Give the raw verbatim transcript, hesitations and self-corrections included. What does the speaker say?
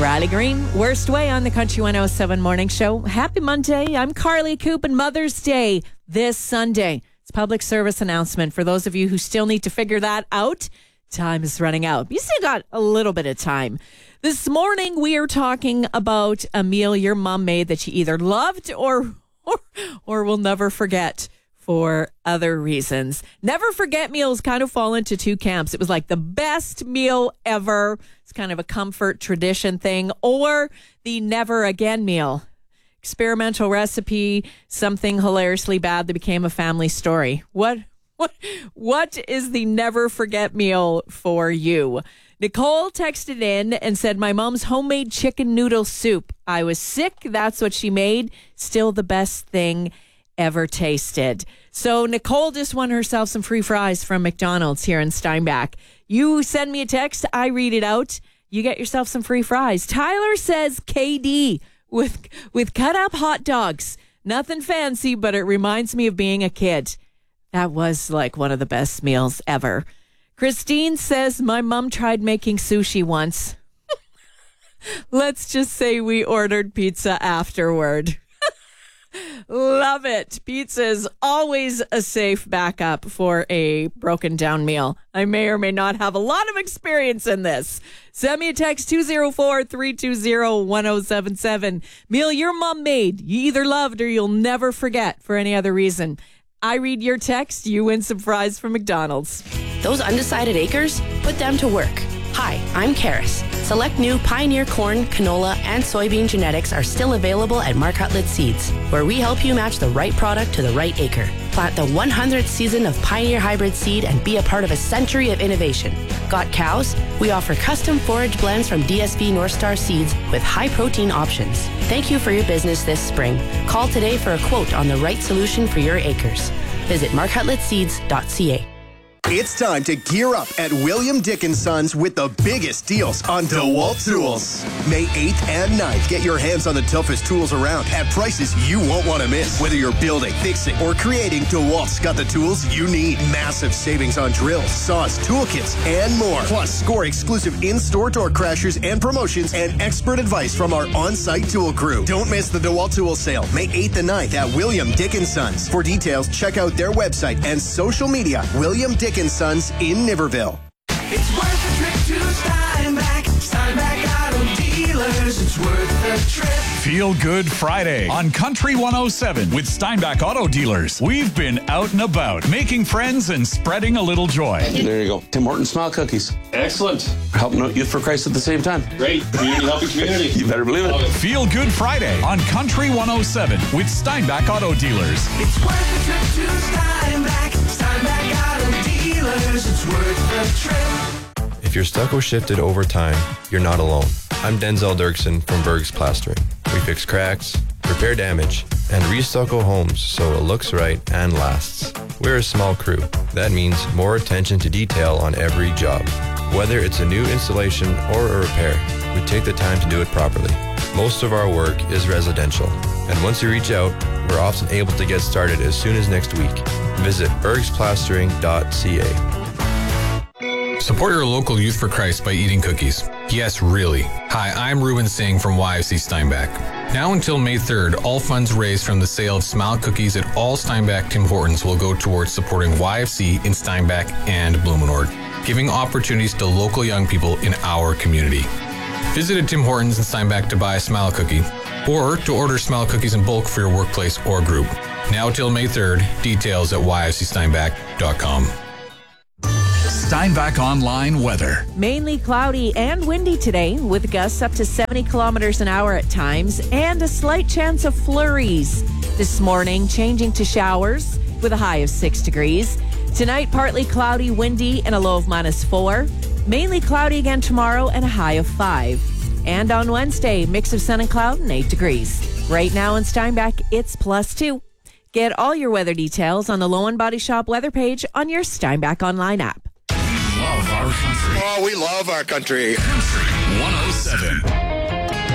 Riley Green, Worst Way on the Country one oh seven Morning Show. Happy Monday. I'm Carly Coop, and Mother's Day this Sunday. It's a public service announcement for those of you who still need to figure that out. Time is running out. You still got a little bit of time. This morning, we are talking about a meal your mom made that you either loved or or, or will never forget for other reasons. Never forget meals kind of fall into two camps. It was like the best meal ever. It's kind of a comfort tradition thing. Or the never again meal. Experimental recipe, something hilariously bad that became a family story. What what what is the never forget meal for you? Nicole texted in and said, my mom's homemade chicken noodle soup. I was sick. That's what she made. Still the best thing ever tasted. So Nicole just won herself some free fries from McDonald's here in Steinbach. You send me a text, I read it out, you get yourself some free fries. Tyler says K D with with cut up hot dogs. Nothing fancy, but it reminds me of being a kid. That was like one of the best meals ever. Christine says my mom tried making sushi once. Let's just say we ordered pizza afterward. Love it. Pizza is always a safe backup for a broken down meal. I may or may not have a lot of experience in this. Send me a text two oh four, three two oh, one oh seven seven. Meal your mom made, you either loved or you'll never forget for any other reason. I read your text, you win some fries from McDonald's. Those undecided acres, put them to work. Hi, I'm Karis. Select new Pioneer corn, canola, and soybean genetics are still available at Mark Hutlett Seeds, where we help you match the right product to the right acre. Plant the one hundredth season of Pioneer hybrid seed and be a part of a century of innovation. Got cows? We offer custom forage blends from D S V North Star Seeds with high protein options. Thank you for your business this spring. Call today for a quote on the right solution for your acres. Visit mark hutlett seeds dot c a. It's time to gear up at William Dick and Sons with the biggest deals on DeWalt tools. May eighth and ninth, get your hands on the toughest tools around at prices you won't want to miss. Whether you're building, fixing, or creating, DeWalt's got the tools you need. Massive savings on drills, saws, toolkits, and more. Plus, score exclusive in-store door crashers and promotions and expert advice from our on-site tool crew. Don't miss the DeWalt tool sale, May eighth and ninth at William Dick and Sons. For details, check out their website and social media, William Dick and Sons in Niverville. It's worth a trip to Steinbach. Steinbach Auto Dealers. It's worth a trip. Feel Good Friday on Country one oh seven with Steinbach Auto Dealers. We've been out and about, making friends and spreading a little joy. There you go. Tim Hortons Smile Cookies. Excellent. Helping out Youth for Christ at the same time. Great. Community helping community. You better believe it. Feel Good Friday on Country one oh seven with Steinbach Auto Dealers. It's worth a trip to Steinbach. Steinbach Auto Dealers. It's worth a trip. If your stucco shifted over time, you're not alone. I'm Denzel Dirksen from Berg's Plastering. We fix cracks, repair damage, and restucco homes so it looks right and lasts. We're a small crew. That means more attention to detail on every job. Whether it's a new installation or a repair, we take the time to do it properly. Most of our work is residential, and once you reach out, we're often able to get started as soon as next week. Visit bergs plastering dot c a. Support your local Youth for Christ by eating cookies. Yes, really. Hi, I'm Ruben Singh from Y F C Steinbach. Now until May third, all funds raised from the sale of Smile Cookies at all Steinbach Tim Hortons will go towards supporting Y F C in Steinbach and Blumenort, giving opportunities to local young people in our community. Visit a Tim Hortons in Steinbach to buy a Smile Cookie, or to order Smile Cookies in bulk for your workplace or group. Now till May third, details at y f c steinbach dot com. Steinbach Online weather. Mainly cloudy and windy today with gusts up to seventy kilometers an hour at times and a slight chance of flurries. This morning, changing to showers with a high of six degrees. Tonight, partly cloudy, windy, and a low of minus four. Mainly cloudy again tomorrow and a high of five. And on Wednesday, mix of sun and cloud and eight degrees. Right now in Steinbach, it's plus two. Get all your weather details on the Lowen Body Shop weather page on your Steinbach Online app. Love our country. Oh, we love our country. Country one oh seven.